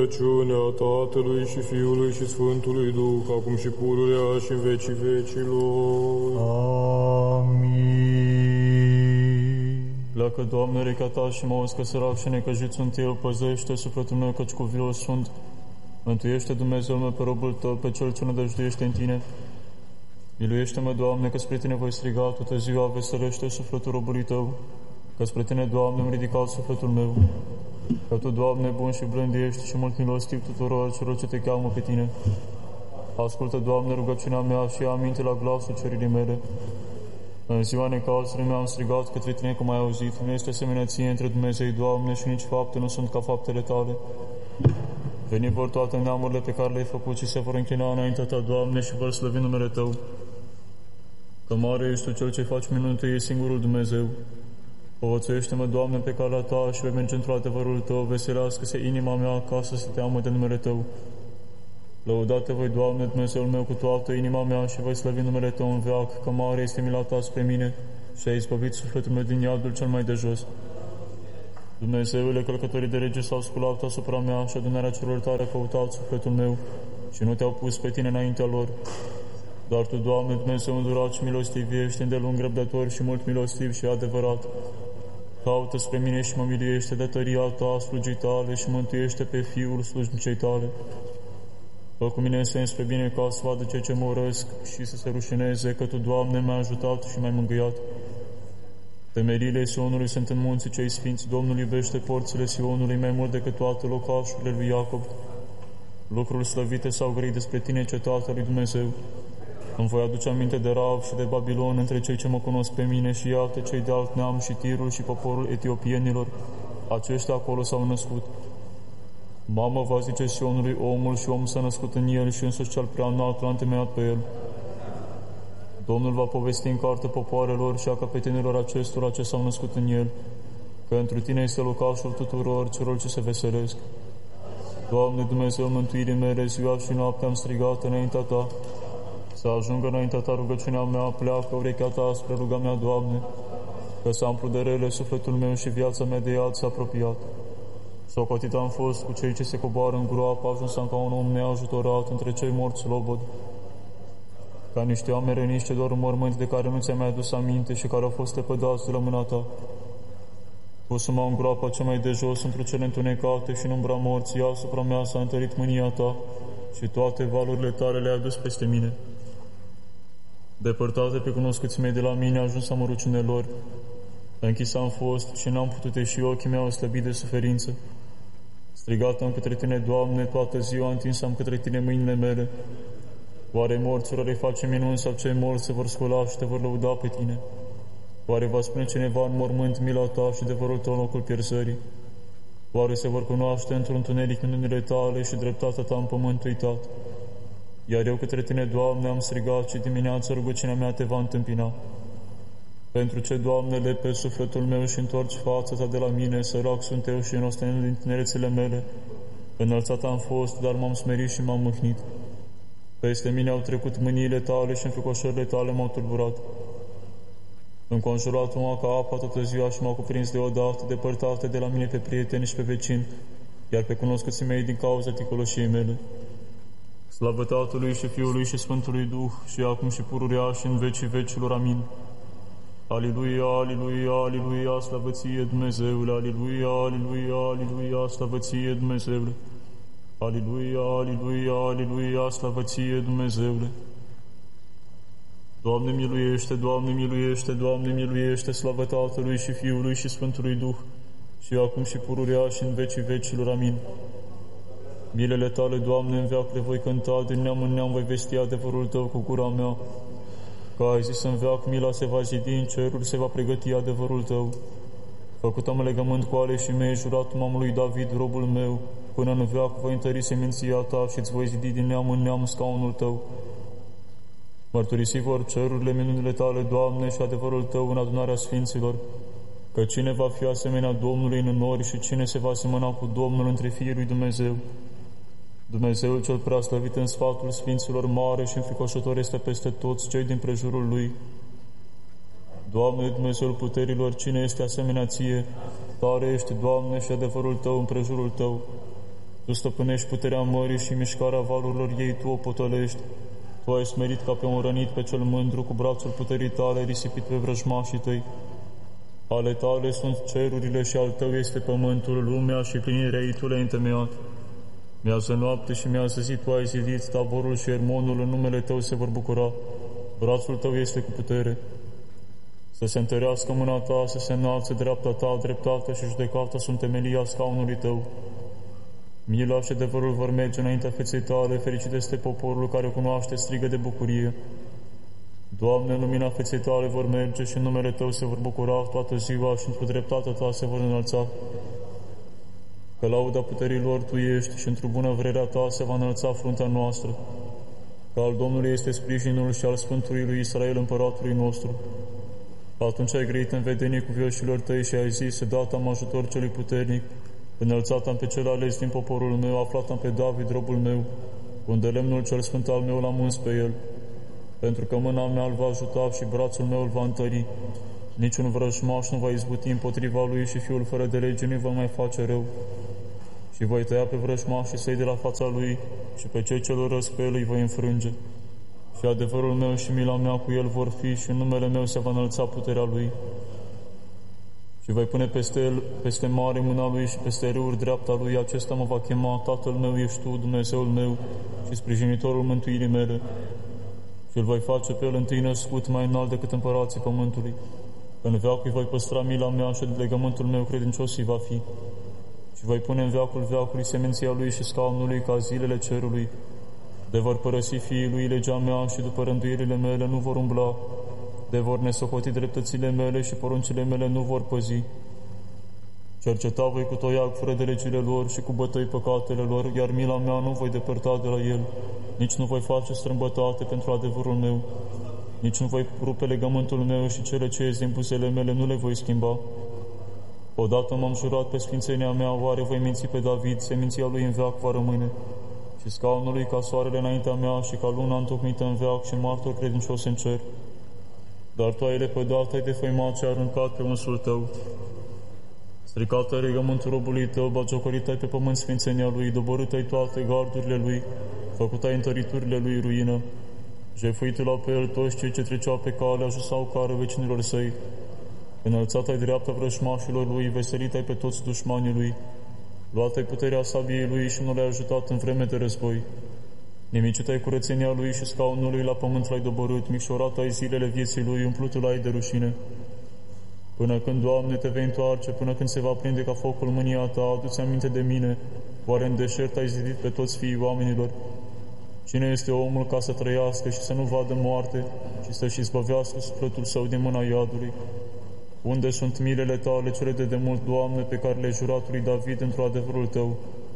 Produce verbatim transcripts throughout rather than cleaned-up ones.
Rugăciunea Tatălui și Fiului și Sfântului Duh, acum și pururea și în vecii vecilor. Amin. Pleacă, Doamne, rechea Ta și mă auzi că sărac și necăjit sunt eu, păzește sufletul meu căci cu vilos sunt. Mântuiește, Dumnezeul meu, pe robul Tău, pe cel ce nădăjduiește în Tine. Miluiește-mă, Doamne, că spre Tine voi striga toată ziua, veselește sufletul robului Tău, că spre Tine, Doamne, îmi ridicat sufletul meu. Că Tu, Doamne, bun și blând ești și mult milostiv tuturor celor ce Te cheamă pe Tine. Ascultă, Doamne, rugăciunea mea și ia aminte la glasul cererii mele. În ziua necazului mi-am strigat către Tine că m-ai auzit. Nu este asemenea Ție între Dumnezei, Doamne, și nici fapte nu sunt ca faptele Tale. Veni vor toate neamurile pe care le-ai făcut și se vor închina înaintea Ta, Doamne, și vor slăvi numele Tău. Că mare ești Tu, Cel ce faci minuni, Tu ești singurul Dumnezeu. Povățuiește-mă, Doamne, pe calea Ta și vei merge într-o adevărul Tău, veselească-se inima mea ca să se teamă de numele Tău. Lăudate voi, Doamne, Dumnezeul meu, cu toată inima mea și voi slăvi numele Tău în veac, că mare este mila Ta spre mine și ai izbăvit sufletul meu din iadul cel mai de jos. Dumnezeule, călcătorii de rege s-au sculat asupra mea și adunarea celor tare a căutat sufletul meu și nu Te-au pus pe Tine înaintea lor. Dar Tu, Doamne, Dumnezeu îndurat și milostiv, ești îndelung răbdător și mult milostiv și adevărat. Caută spre mine și mă miluiește de tăria Ta, slugii Tale, și mântuiește pe Fiul slujnicei Tale. Fă cu mine în sens spre bine ca să vadă cei ce mă urăsc și să se rușineze, că Tu, Doamne, m-ai ajutat și m-ai mângâiat. Temerile Sionului sunt în munții cei sfinți, Domnul iubește porțile Sionului mai mult decât toate locașurile lui Iacob. Lucruri slăvite s-au grăit despre Tine, cetatea lui Dumnezeu. Îmi voi aduce aminte de Rav și de Babilon între cei ce mă cunosc pe mine și iată cei de alt neam și Tirul și poporul etiopienilor. Aceștia acolo s-au născut. Mamă, va zice Sionului, omul și om s-a născut în el și însuși cel prea înalt l-a întemeiat pe el. Domnul va povesti în carte popoarelor și a căpetenilor acestora ce s-au născut în el, că întru Tine este locașul tuturor celor ce se veselesc. Doamne, Dumnezeu mântuirii mele, ziua și noaptea am strigat înaintea Ta. Să ajungă înaintea Ta rugăciunea mea, pleacă urechea Ta spre ruga mea, Doamne, că s-a umplut de rele sufletul meu și viața mea de iad s-a apropiat. Socotit am fost cu cei ce se coboară în groapă, ajuns am ca un om neajutorat între cei morți slobod. Ca niște oameni reniși ce doar un mormânt de care nu ți-ai mai adus aminte și care au fost lepădați de la mâna Ta. Pus-mă în groapa cea mai de jos, într-o cele întunecate și în umbra morții, asupra mea s-a întărit mânia Ta și toate valurile Tale le-ai adus peste mine. Depărtate pe cunoscuții mei de la mine, ajuns am în rucinile lor. Închis am fost și n-am putut ieși, ochii mei au slăbit de suferință. Strigat am către Tine, Doamne, toată ziua întins am către Tine mâinile mele. Oare morților îi face minuni sau cei morți se vor scula și Te vor lăuda pe Tine? Oare va spune cineva în mormânt mila Ta și adevărul Tău în locul pierzării? Oare se vor cunoaște într-un întuneric minunile Tale și dreptatea Ta în pământ uitat? Iar eu către Tine, Doamne, am strigat și dimineața rugăciunea mea Te va întâmpina. Pentru ce, Doamne, lepe sufletul meu și întorci fața Ta de la mine, sărac sunt eu și înostenit din tinerețele mele. Înălțat am fost, dar m-am smerit și m-am mâhnit. Peste mine au trecut mâniile Tale și înfricoșările Tale m-au tulburat. Înconjurat m-a ca apa toată ziua și m-au cuprins deodată, depărtate de la mine pe prieteni și pe vecini, iar pe cunoscuții mei din cauza ticăloșiei mele. Slavă Tatălui și Fiului și Sfântului Duh, și acum și pururea și în vecii vecilor. Amin. Aliluia, aliluia, aliluia, slavă Ție, Dumnezeule, aliluia, aliluia, aliluia, slavă Ție, Dumnezeule. Aliluia, aliluia, aliluia, slavă Ție, Dumnezeule. Doamne miluiește, Doamne miluiește, Doamne miluiește, slavă Tatălui și Fiului și Sfântului Duh, și acum și pururea și în vecii vecilor. Amin. Milele Tale, Doamne, în veac le voi cânta, din neam în neam voi vesti adevărul Tău cu gura mea. Că ai zis în veac, mila se va zidi, în ceruri se va pregăti adevărul Tău. Făcut am legământ cu aleșii mei, jurat m-am lui David, robul meu, până în veac voi întări seminția Ta și îți voi zidi din neam în neam scaunul Tău. Mărturisi vor cerurile minunile Tale, Doamne, și adevărul Tău în adunarea sfinților, că cine va fi asemenea Domnului în nori și cine se va asemăna cu Domnul între fiii lui Dumnezeu. Dumnezeul cel preaslăvit în sfatul sfinților mare și înfricoșător este peste toți cei din prejurul Lui. Doamne, Dumnezeul puterilor, cine este asemenea Ție? Tare ești, Doamne, și adevărul Tău în prejurul Tău. Tu stăpânești puterea mării și mișcarea valurilor ei, Tu o potolești. Tu ai smerit ca pe un rănit pe cel mândru, cu brațul puterii Tale risipit pe vrăjmașii Tăi. Ale Tale sunt cerurile și al Tău este pământul, lumea și plinirea ei Tu le-ai întemeiat. Miază noapte și miază zi Tu ai zidit, Taborul și Hermonul în numele Tău se vor bucura. Brațul Tău este cu putere. Să se întărească mâna Ta, să se înalțe dreapta Ta, dreptatea și judecata sunt temelia scaunului Tău. Mila și adevărul vor merge înaintea feței Tale, fericit este poporul care cunoaște, strigă de bucurie. Doamne, în lumina feței Tale vor merge și în numele Tău se vor bucura toată ziua și într-o dreptatea Ta se vor înălța. Că lauda puterii lor Tu ești și într-o bună vrerea Ta se va înălța fruntea noastră. Că al Domnului este sprijinul și al Sfântului lui Israel împăratului nostru. Atunci ai grăit în vedenie cuvioșilor Tăi și ai zis, dat am ajutor celui puternic, înălțat am pe cel ales din poporul meu, aflat am pe David, robul meu, unde lemnul cel sfânt al meu l-am uns pe el, pentru că mâna mea îl va ajuta și brațul meu îl va întări. Niciun vrăjmaș nu va izbuti împotriva lui și fiul fără de lege nu va mai face rău. Și voi tăia pe vrăjmașii săi de la fața lui și pe cei ce-l urăsc pe el îi voi înfrânge. Și adevărul meu și mila mea cu el vor fi și în numele meu se va înălța puterea lui. Și voi pune peste el, peste mare mâna lui și peste râuri dreapta lui, acesta mă va chema, Tatăl meu ești Tu, Dumnezeul meu și sprijinitorul mântuirii mele. Și îl voi face pe el întâi născut, mai înalt decât împărații pământului. În veac îi voi păstra mila mea și legământul meu credincios îi va fi. Și voi pune în veacul veacului seminția lui și scaunul lui ca zilele cerului. De vor părăsi fiii lui legea mea și după rânduielile mele nu vor umbla. De vor nesocoti dreptățile mele și poruncile mele nu vor păzi. Cerceta voi cu toiac fără de legile lor și cu bătăi păcatele lor, iar mila mea nu voi depărta de la el, nici nu voi face strâmbătate pentru adevărul meu, nici nu voi rupe legământul meu și cele ce ies din buzele mele nu le voi schimba. Odată m-am jurat pe sfințenia mea, oare voi minți pe David, seminția lui în veac va rămâne, și scaunul lui ca soarele înaintea mea și ca luna întocmită în veac și martor credincios în cer. Dar Tu ai lepădat, ai defăimat și ai aruncat pe unsul Tău. Stricat ai legământul robului Tău, bagiocorit ai pe pământ sfințenia lui, doborât ai toate gardurile lui, făcut ai întăriturile lui ruină. Jefuit la pe el toți cei ce treceau pe cale, ajunsau cară vecinilor săi. Înălțat ai dreapta vrăjmașilor lui, veselit ai pe toți dușmanii lui. Luat ai puterea sabiei lui și nu le-ai ajutat în vreme de război. Nimicit ai curățenia lui și scaunul lui la pământ l-ai doborât, micșorat ai zilele vieții lui, umplutul ai de rușine. Până când, Doamne, Te vei întoarce, până când se va prinde ca focul mânia Ta, adu-ți aminte de mine, oare în deșert ai zidit pe toți fiii oamenilor? Cine este omul ca să trăiască și să nu vadă moarte și să-și izbăvească sufletul său din mâna iadului? Unde sunt milele Tale, cele de demult, Doamne, pe care le-ai jurat lui David într-o adevărul Tău?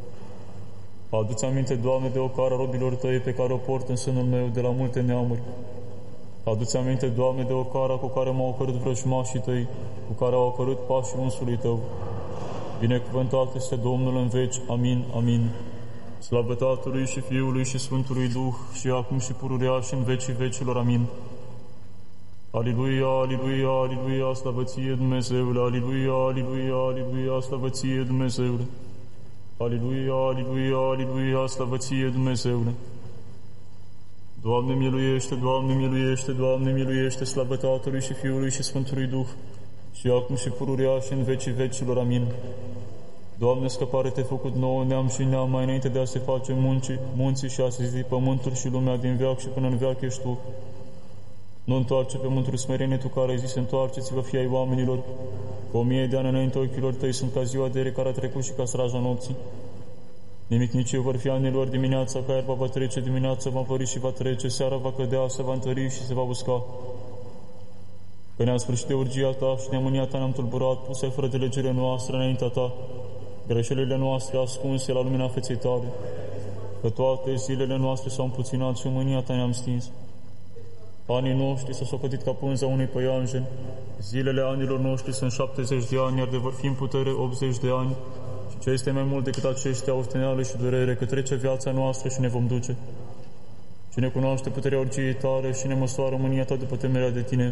Adu-ți aminte, Doamne, de ocara robilor Tăi pe care o port în sânul meu de la multe neamuri. Adu-ți aminte, Doamne, de ocara cu care m-au ocărât vrăjmașii Tăi, cu care au ocărât pașii unsului Tău. Binecuvântat este Domnul în veci. Amin, amin. Slavă Tatălui și Fiului și Sfântului Duh, și acum și pururea și în vecii vecilor. Amin. Aliluia, aliluia, aliluia, slavă Ție, Dumnezeule, aliluia, aliluia, aliluia, slavă Ție, Dumnezeule. Aliluia, aliluia, aliluia, slavă Ție, Dumnezeule. Doamne miluiește, Doamne miluiește, Doamne miluiește, slavă Tatălui și Fiului și Sfântului Duh, și acum și pururea și în vecii vecilor. Amin. Doamne, scăpare Te-ai făcut nouă, neam și neam, mai înainte de a se face muncii, munții și a se zi pământul și lumea din veac și până în veac ești Tu. Nu întoarce pe mânturi smerenie Tu care ai zis, întoarceți-vă, fii ai oamenilor, că o mie de ani înainte ochilor Tăi sunt ca ziua de care a trecut și ca straja nopții. Nimic nici eu vor fi anilor, dimineața ca iarba va trece, dimineața va vări și va trece, seara va cădea, se va întări și se va usca. Că ne-am sfârșit de urgia Ta și ne-am mânia Ta ne-am tulburat, puse fără de legile noastre înaintea Ta, greșelile noastre ascunse la lumina feței Tale, că toate zilele noastre s-au împuținat și mânia Ta ne-am stins. Anii noștri s-au socotit ca pânza unui păianjen, zilele anilor noștri sunt șaptezeci de ani, iar de vor fi în putere optzeci de ani, și ce este mai mult decât aceștia, osteneală și durere, că trece viața noastră și ne vom duce. Cine cunoaște puterea urgiei Tale și ne măsoară mânia Ta după temerea de Tine,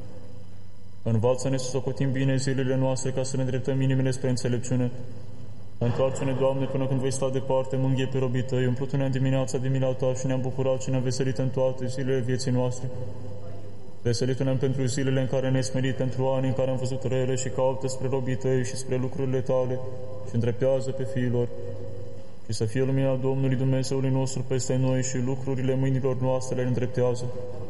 învață-ne să socotim bine zilele noastre ca să ne îndreptăm inimile spre înțelepciune, Întoarce-ne, Doamne, până când vei sta departe, mânghie pe robii Tăi, umplut-ne în dimineața din mila Ta și ne-am bucurat și ne-am veselit în toate zilele vieții noastre. Veselitu-ne pentru zilele în care ne-ai smerit, pentru ani în care am văzut rele și caută spre robii Tăi și spre lucrurile Tale și îndreptează pe fiilor. Și să fie lumina Domnului Dumnezeului nostru peste noi și lucrurile mâinilor noastre le îndreptează.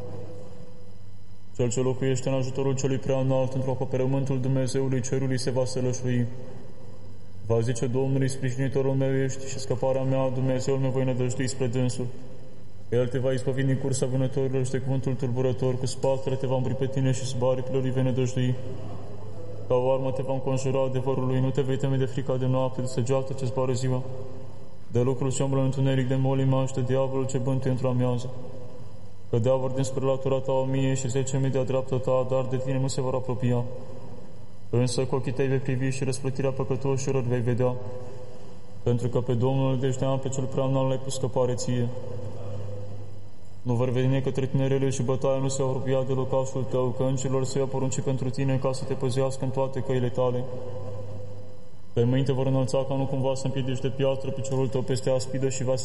Cel ce locuiește în ajutorul celui prea înalt, într-o acoperământul Dumnezeului cerului se va sălășui. Va zice Domnului, sprijinitorul meu ești și scăparea mea, Dumnezeul meu voi nădăjdui spre dânsul. El te va izbăvi din cursa vânătorilor și de cuvântul tulburător, cu spatele te va îmbri pe tine și sub aripile lui vei nădăjdui. Ca o armă te va înconjura adevărului, nu te vei teme de frica de noapte, de săgeată ce zboară ziua, de lucrul ce umblă în întuneric, de molima și de diavolul ce bântuie într-o amiază. Că dea vor dinspre latura ta o mie și zece mii de-a dreapta ta, dar de tine nu se vor apropia. Însă cu ochii tăi vei privi și răsplătirea păcătoșilor vei vedea, pentru că pe Domnul deșteam, pe cel prea înalt l-ai pus scăpare ție. Nu vor veni către tine rele și bătaia nu se va apropia de locașul tău, că îngerilor se va porunci pentru tine ca să te păzească în toate căile tale. Pe mâini te vor înălța ca nu cumva să împiedici de piatră piciorul tău peste aspidă și va